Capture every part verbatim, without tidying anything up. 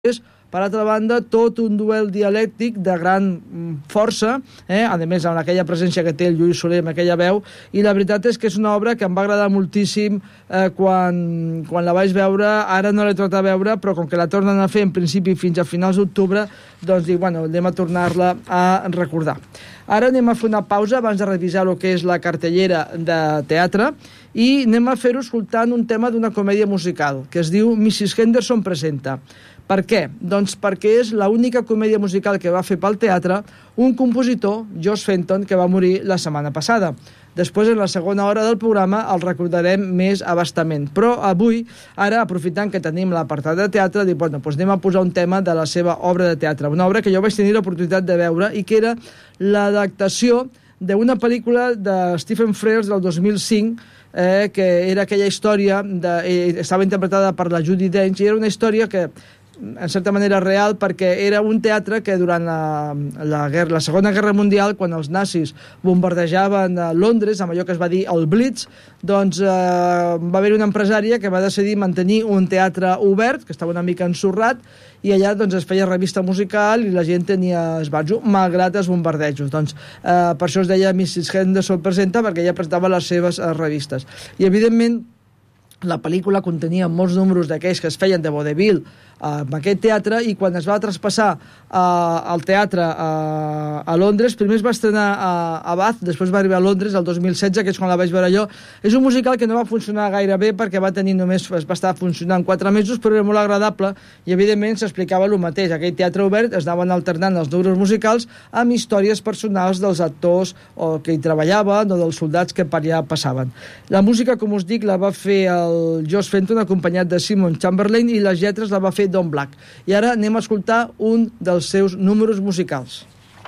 per altra banda, tot un duel dialèctic de gran força, eh? a més, amb aquella presència que té el Lluís Soler, amb aquella veu, i la veritat és que és una obra que em va agradar moltíssim eh, quan, quan la vaig veure. Ara no l'he tornat a veure, però com que la tornen a fer en principi fins a finals d'octubre, doncs dic, bueno, anem a tornar-la a recordar. Ara anem a fer una pausa abans de revisar el que és la cartellera de teatre i anem a fer-ho escoltant un tema d'una comèdia musical que es diu missus Henderson presenta. Per què? Doncs perquè és l'única comèdia musical que va fer pel teatre un compositor, George Fenton, que va morir la setmana passada. Després, en la segona hora del programa, el recordarem més abastament. Però avui, ara, aprofitant que tenim l'apartat de teatre, dic, bueno, doncs anem a posar un tema de la seva obra de teatre. Una obra que jo vaig tenir l'oportunitat de veure i que era l'adaptació d'una pel·lícula de Stephen Frears del dos mil cinc, eh, que era aquella història, de, eh, estava interpretada per la Judi Dench, i era una història que en certa manera real, perquè era un teatre que durant la, la, guerra, la Segona Guerra Mundial, quan els nazis bombardejaven a Londres, amb allò que es va dir el Blitz, doncs eh, va haver una empresària que va decidir mantenir un teatre obert, que estava una mica ensorrat, i allà doncs, es feia revista musical i la gent tenia esbarjo, malgrat els bombardejos. Doncs, eh, per això es deia missus Henderson presenta, perquè ella presentava les seves eh, revistes. I, evidentment, la pel·lícula contenia molts números d'aquells que es feien de vodevil en aquest teatre, i quan es va traspassar uh, al teatre uh, a Londres, primer es va estrenar a, a Bath, després va arribar a Londres el dos mil setze, que és quan la vaig veure jo. És un musical que no va funcionar gaire bé perquè va tenir només, es va estar funcionant quatre mesos, però era molt agradable i evidentment s'explicava el mateix. Aquell teatre obert es anaven alternant els números musicals amb històries personals dels actors o que hi treballaven o dels soldats que per allà passaven. La música, com us dic, la va fer el George Fenton acompanyat de Simon Chamberlain, i les lletres la va fer Don Black. I ara anem a escoltar un dels seus números musicals.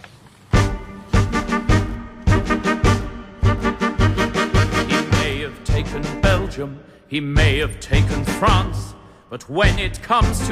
He may have taken Belgium, he may have taken France, but when it comes to